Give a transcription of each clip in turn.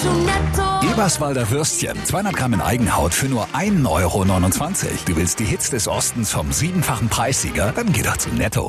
Eberswalder Würstchen, 200 Gramm in Eigenhaut für nur 1,29 €. Du willst die Hits des Ostens vom 7-fachen Preissieger? Dann geh doch zu Netto.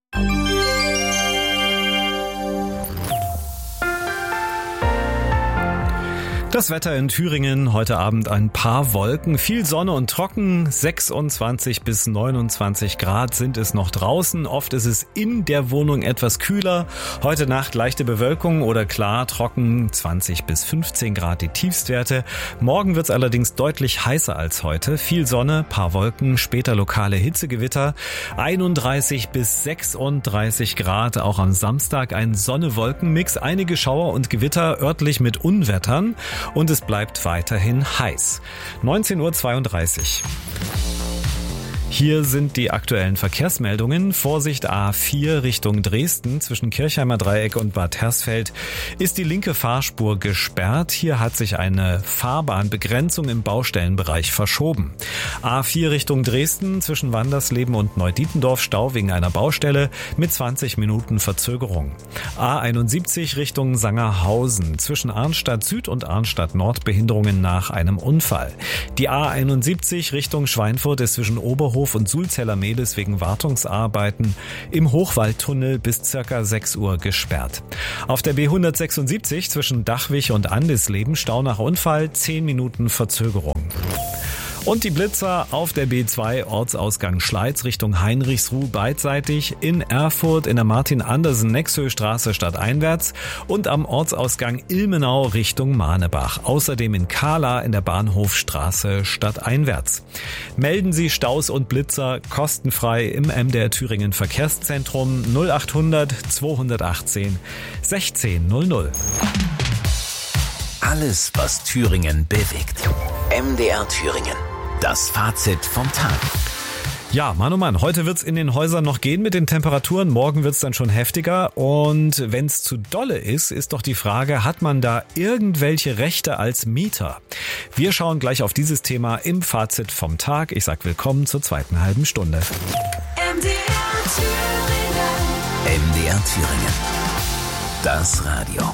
Das Wetter in Thüringen, heute Abend ein paar Wolken, viel Sonne und trocken, 26 bis 29 Grad sind es noch draußen. Oft ist es in der Wohnung etwas kühler. Heute Nacht leichte Bewölkung oder klar, trocken, 20 bis 15 Grad die Tiefstwerte. Morgen wird es allerdings deutlich heißer als heute. Viel Sonne, paar Wolken, später lokale Hitzegewitter, 31 bis 36 Grad. Auch am Samstag ein Sonne-Wolken-Mix, einige Schauer und Gewitter, örtlich mit Unwettern. Und es bleibt weiterhin heiß. 19:32 Uhr. Hier sind die aktuellen Verkehrsmeldungen. Vorsicht A4 Richtung Dresden zwischen Kirchheimer Dreieck und Bad Hersfeld ist die linke Fahrspur gesperrt. Hier hat sich eine Fahrbahnbegrenzung im Baustellenbereich verschoben. A4 Richtung Dresden zwischen Wandersleben und Neudietendorf Stau wegen einer Baustelle mit 20 Minuten Verzögerung. A71 Richtung Sangerhausen zwischen Arnstadt Süd und Arnstadt Nord Behinderungen nach einem Unfall. Die A71 Richtung Schweinfurt ist zwischen Oberhof und Sulzeller-Mehlis wegen Wartungsarbeiten im Hochwaldtunnel bis ca. 6 Uhr gesperrt. Auf der B176 zwischen Dachwig und Andisleben Stau nach Unfall, 10 Minuten Verzögerung. Und die Blitzer auf der B2 Ortsausgang Schleiz Richtung Heinrichsruh beidseitig, in Erfurt in der Martin-Andersen-Nexö-Straße stadteinwärts und am Ortsausgang Ilmenau Richtung Mahnebach. Außerdem in Kahla in der Bahnhofstraße stadteinwärts. Melden Sie Staus und Blitzer kostenfrei im MDR Thüringen Verkehrszentrum 0800 218 1600. Alles, was Thüringen bewegt. MDR Thüringen. Das Fazit vom Tag. Ja, Mann, oh Mann, heute wird's in den Häusern noch gehen mit den Temperaturen, morgen wird's dann schon heftiger und wenn's zu dolle ist, ist doch die Frage, hat man da irgendwelche Rechte als Mieter? Wir schauen gleich auf dieses Thema im Fazit vom Tag. Ich sag willkommen zur zweiten halben Stunde. MDR Thüringen. Das Radio.